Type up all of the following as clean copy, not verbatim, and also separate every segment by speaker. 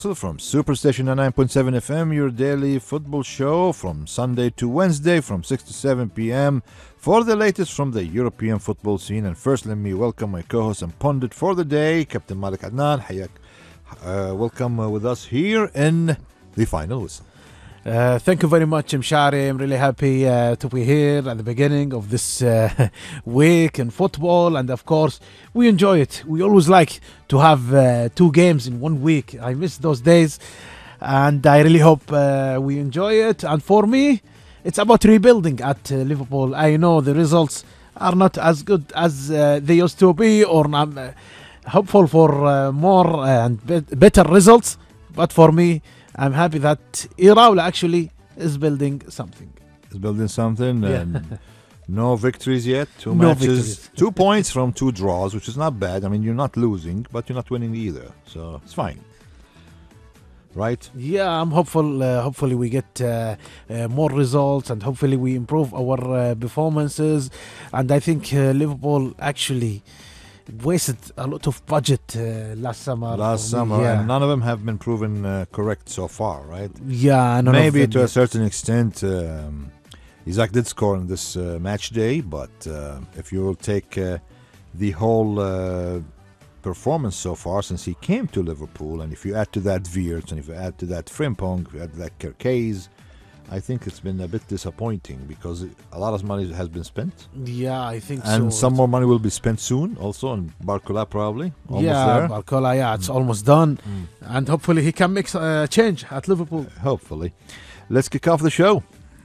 Speaker 1: From Superstation 9.7 FM, your daily football show from Sunday to Wednesday from 6 to 7 p.m. for the latest from the European football scene. And first, let me welcome my co-host and pundit for the day, Captain Malik Adnan. Hayak. Welcome with us here in the final whistle.
Speaker 2: Thank you very much, Mshari. I'm really happy to be here at the beginning of this week in football, and of course we enjoy it. We always like to have 2 games in 1 week. I miss those days, and I really hope we enjoy it. And for me, it's about rebuilding at Liverpool. I know the results are not as good as they used to be, or I'm hopeful for more and better results, but for me, I'm happy that Iraola actually is building something.
Speaker 1: And no victories yet. 2
Speaker 2: No
Speaker 1: matches,
Speaker 2: victories.
Speaker 1: 2 points from 2 draws, which is not bad. I mean, you're not losing, but you're not winning either. So it's fine. Right?
Speaker 2: Yeah, I'm hopeful. Hopefully we get more results, and hopefully we improve our performances. And I think Liverpool actually wasted a lot of budget last summer. Yeah.
Speaker 1: And none of them have been proven correct so far, right?
Speaker 2: Yeah, none
Speaker 1: Maybe
Speaker 2: of them
Speaker 1: to a
Speaker 2: yet.
Speaker 1: certain extent, Isaac did score on this match day, but if you will take the whole performance so far since he came to Liverpool, and if you add to that Wirtz, and if you add to that Frimpong, if you add to that Kerkez, I think it's been a bit disappointing because a lot of money has been spent.
Speaker 2: Yeah, I think so.
Speaker 1: And some more money will be spent soon also on Barcola probably. Almost there.
Speaker 2: Barcola, it's almost done. And hopefully he can make a change at Liverpool.
Speaker 1: Hopefully. Let's kick off the show.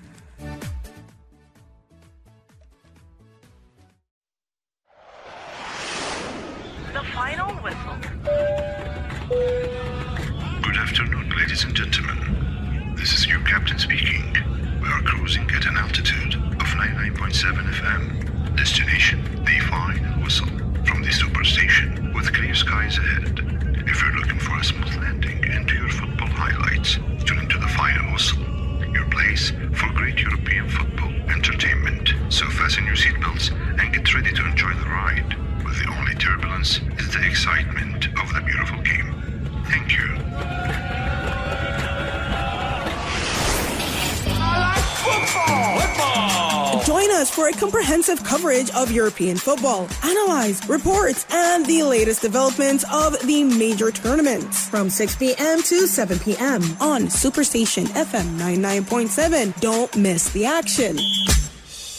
Speaker 3: The final whistle.
Speaker 4: Good afternoon, ladies and gentlemen. This is your captain speaking. We are cruising at an altitude of 99.7 FM. Destination, the final whistle. From the superstation with clear skies ahead. If you're looking for a smooth landing into your football highlights, tune into the final whistle. Your place for great European football entertainment. So fasten your seatbelts and get ready to enjoy the ride. With the only turbulence is the excitement of the beautiful game. Thank you.
Speaker 5: Join us for a comprehensive coverage of European football, analyze, reports, and the latest developments of the major tournaments from 6 p.m. to 7 p.m. on Superstation FM 99.7. Don't miss the action.